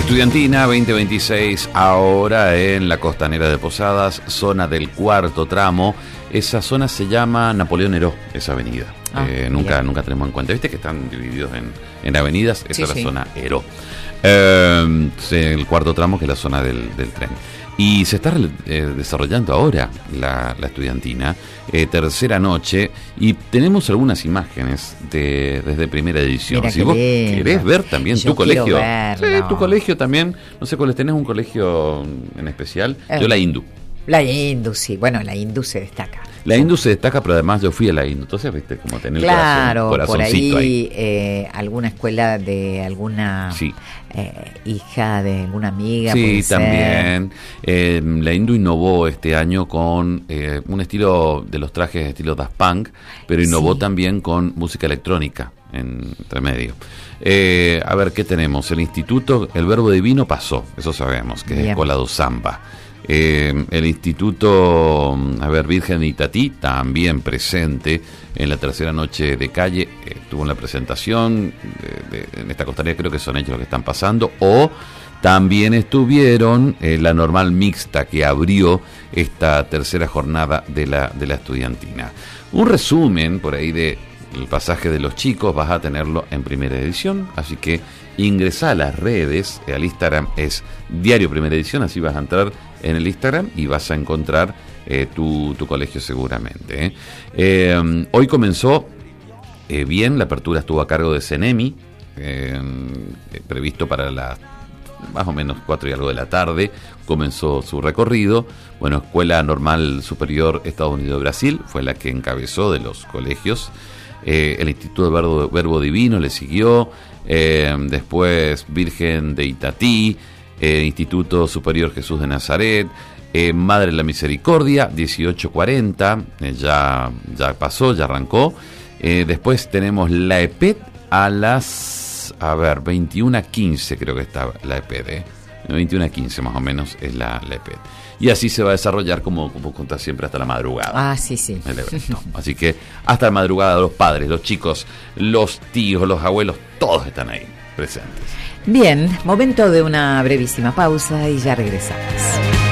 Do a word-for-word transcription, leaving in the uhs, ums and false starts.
Estudiantina veinte veintiséis, ahora en la costanera de Posadas, zona del cuarto tramo. Esa zona se llama Napoleón Heró, esa avenida. Ah, eh, nunca, nunca tenemos en cuenta. ¿Viste que están divididos en, en avenidas? Esa sí, es la sí. zona Heró. Eh, el cuarto tramo, que es la zona del, del tren. Y se está eh, desarrollando ahora la, la estudiantina, eh, tercera noche, y tenemos algunas imágenes de desde primera edición. Mira, si vos lindo. Querés ver también Yo tu colegio, verlo. Sí, tu colegio también, no sé cuáles tenés, un colegio en especial. Eh, Yo la Indu. La Indu, sí, bueno, la Indu se destaca. La Indu se destaca, pero además yo fui a la Indu, entonces viste como tener claro, el corazón, corazoncito por ahí, ahí. Eh, alguna escuela de alguna sí. eh, hija de alguna amiga. Sí, también. Eh, la Indu innovó este año con eh, un estilo de los trajes estilo Daft Punk, pero innovó sí. también con música electrónica en entre medio. Eh, a ver, ¿qué tenemos? El instituto, el Verbo Divino pasó, eso sabemos, que Bien. es Escuela do Samba. Eh, el Instituto, a ver, Virgen de Itatí, también presente en la tercera noche de calle, eh, tuvo una presentación de, de, en esta costanera, creo que son ellos los que están pasando, o también estuvieron eh, la Normal Mixta, que abrió esta tercera jornada de la, de la estudiantina. Un resumen por ahí de el pasaje de los chicos vas a tenerlo en primera edición, así que ingresá a las redes, al Instagram es Diario Primera Edición, así vas a entrar en el Instagram y vas a encontrar eh, tu, tu colegio seguramente. ¿eh? Eh, hoy comenzó eh, bien, la apertura estuvo a cargo de CENEMI, eh, previsto para las más o menos cuatro y algo de la tarde, comenzó su recorrido. Bueno, Escuela Normal Superior Estados Unidos de Brasil fue la que encabezó de los colegios. Eh, el Instituto Verbo, Verbo Divino le siguió, eh, después Virgen de Itatí, eh, Instituto Superior Jesús de Nazaret, eh, Madre de la Misericordia, dieciocho cuarenta, eh, ya, ya pasó, ya arrancó. Eh, después tenemos la E P E D a las, a ver, veintiuno quince creo que está la E P E D, ¿eh? veintiuno quince más o menos es la, la E P E D. Y así se va a desarrollar, como, como contás siempre, hasta la madrugada. Ah, sí, sí. El evento. Así que hasta la madrugada los padres, los chicos, los tíos, los abuelos, todos están ahí presentes. Bien, momento de una brevísima pausa y ya regresamos.